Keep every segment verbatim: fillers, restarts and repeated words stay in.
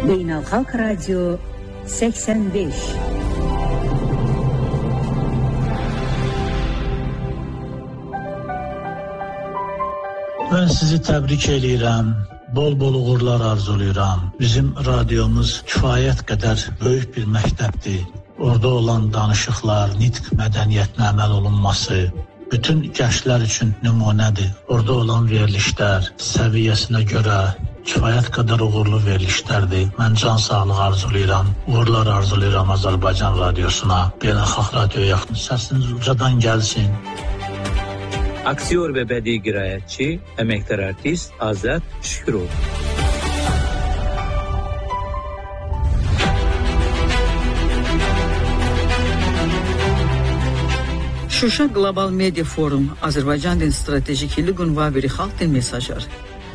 Beynəlxalq Radio səksən beş. Mən sizi təbrik edirəm. Bol-bol uğurlar arzulayıram. Bizim radiomuz kifayət qədər böyük bir məktəbdir. Orada olan danışıqlar, nitq mədəniyyətinə əməl olunması bütün gənclər üçün nümunədir. Orada olan verilişlər səviyyəsinə görə kifayət qədər uğurlu verilişlərdir. Mən can sağlığı arzulayıram. Uğurlar arzulayıram Azərbaycan radiosuna. Beynəlxalq radioya səsiniz ucadan gəlsin. Aktyor ve bədii qiraətçi, əməkdar artist Azad Şükürov. Şuşa Global Media Forum Azərbaycanın stratejik illiğin və bir xalqın mesajları.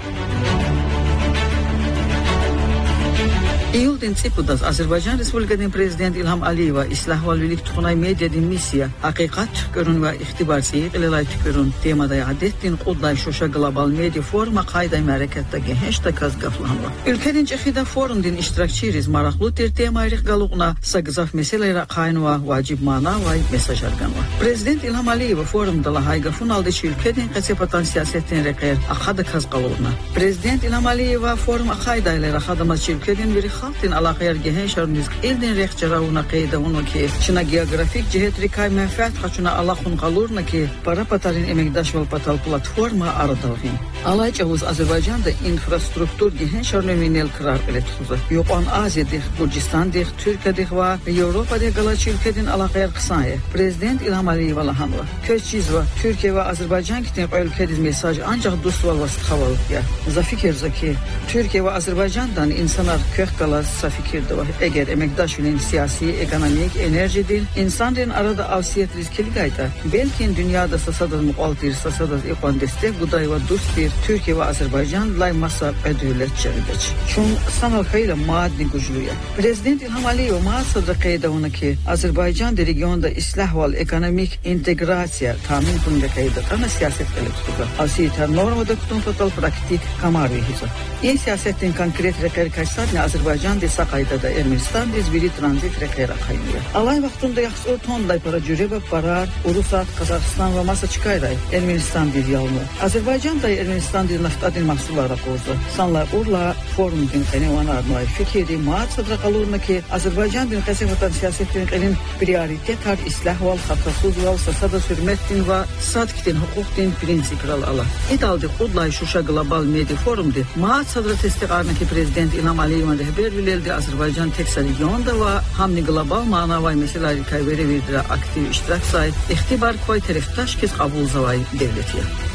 İyuldan Çipudaz Azərbaycan Respublikasının Prezident İlham Aliyeva İslah və Birlik Tuğunay Mediadin missiya Haqiqat tükürün və ixtibarsiyik iləlay tükürün temadaya adettin Qudlay Şuşa Global Media Foruma qayday mərəkətdəki heşdə kaz qaflanva. Ülkənin cəxidə forumdin iştirakçıyız maraqlı tir temayırıq qaluqna saqızaf meseləyra qaynva vacib mana və mesaj arqanva. Prezident İlham Aliyeva forumda lahay qafun aldı ki ülkənin qəsipatan siyasetin rəqər axada kaz qaluqna. Prezident İlham Aliyeva forum qaydayla axadama ki ülkənin bir xalqın alaqayar gehen şarniz elden rəxçaravuna qeydavunu ki Çina geografik cihet rikay mənfəət xaçuna alaqun qalurna ki para patarin eməkdaş və patal platforma aradavğın. Alay çavuz Azərbaycanda infrastruktur gehen şarnevinel qırar elətxuza. Yoqan Aziyadıq, Gürcistan'dıq, Türkiyədıq və Avropadıq qalaçı ülkədin alaqayar qısaya. Prezident İlham Aliyeva lahanva. Köççiz və Türkiyə və Azərbaycan kitin ülkədiz mesaj ancaq dost və vasıtxavalı ya. Zafikirza ki Türkiyə və Azərbaycandan insanlar kök qalar safikirdi var. Eğer emekdaşının siyasi, ekonomik, enerjidir, insanların arada avsiyet riskeli gayda. Belki dünyada sasadız muqaltir, sasadız ekon destek, guday ve dostir, Türkiye ve Azerbaycan lay masa ödüllet çerideç. Çun sanal xeyla maadni güclüye. Prezident İlham Aliyev maad sadra qeyda ona ki, Azerbaycan de regionda islah val ekonomik integrasiya tamin kunde qeyda. Ama siyaset qelib tutuqa. Asiyeta normada kutun fatal praktik kamar vehiza. İyi siyasetin konkret rekeri kaçsadne Azerbaycan de saqayda da Ermenistan dizbiri tranzit rekeri qaynıyor. Alay vaxtında yaxşı tonlay para cürebe parar, Urusat, Kazakistan ve masa çıkayray Ermenistan bir yalını. Azerbaycan da Ermenistan de naftadin mahsullara qozu. Sanla urla forum din qenevan arnoy fikiri maat sadra qalurna ki Azerbaycan din qesefatan siyasetin qelin prioritet har islah val xatasuz val sasada sürmettin ve sadkitin hukuktin prinsipral ala. İdaldi Qudlay Şuşa Global Media Forumdi. Maat sadra testiqarna ki Prezident İlham Aliyev'in rehber vileldi Azerbaycan teksa regionda ve hamni global mana ve meselari kayveri verdire aktiv iştirak sayı ihtibar koy tereftaş kez qabul zavayı devletiye.